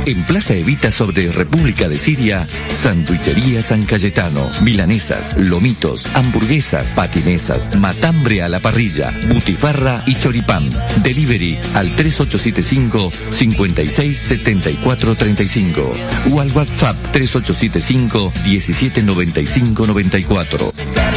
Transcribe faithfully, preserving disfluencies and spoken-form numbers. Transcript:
En Plaza Evita sobre República de Siria, Sanduichería San Cayetano. Milanesas, lomitos, hamburguesas, patinesas, matambre a la parrilla, butifarra y choripán. Delivery al tres ocho siete cinco, cinco seis siete cuatro tres cinco o al WhatsApp tres ocho siete cinco, uno siete nueve cinco nueve cuatro.